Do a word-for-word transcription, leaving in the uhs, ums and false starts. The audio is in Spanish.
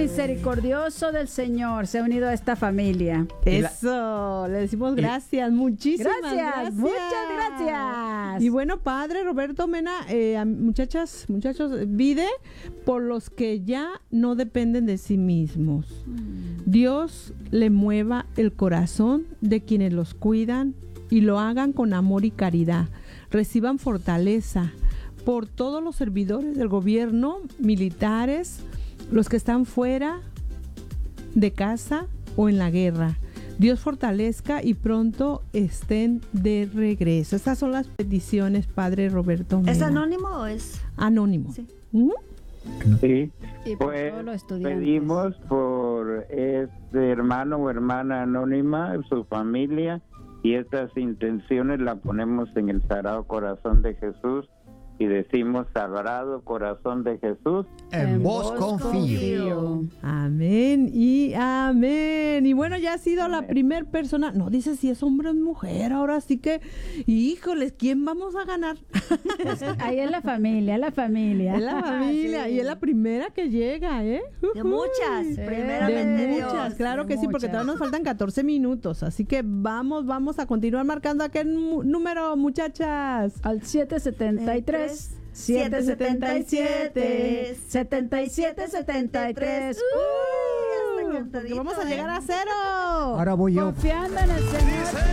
misericordioso del Señor se ha unido a esta familia. Eso, le decimos gracias, muchísimas Gracias, gracias. muchas gracias. Y bueno, padre Roberto Mena, eh, muchachas, muchachos, vide por los que ya no dependen de sí mismos. Dios le mueva el corazón de quienes los cuidan y lo hagan con amor y caridad. Reciban fortaleza por todos los servidores del gobierno, militares, los que están fuera de casa o en la guerra. Dios fortalezca y pronto estén de regreso. Estas son las peticiones, padre Roberto Mena. ¿Es anónimo o es? Anónimo. Sí. ¿Mm? Sí, Y por pues todos los estudiantes. pedimos por este hermano o hermana anónima, su familia, y estas intenciones las ponemos en el Sagrado Corazón de Jesús y decimos: Sagrado Corazón de Jesús, en vos confío. Amén y amén. Y bueno, ya ha sido la primer persona. No dice si es hombre o mujer. Ahora sí que, híjoles, ¿quién vamos a ganar? Ahí es la familia, la familia. Es la familia. Sí. Y es la primera que llega, ¿eh? De muchas, Sí. primeramente De Dios. muchas, claro de que sí, porque muchas. todavía nos faltan catorce minutos. Así que vamos, vamos a continuar marcando aquel mu- número, muchachas. Al siete setenta y tres, siete setenta y siete, setenta y siete setenta y tres. Uy, hasta Porque cantadito, vamos a ¿eh? llegar a cero. Ahora voy yo. Confiando en el Señor.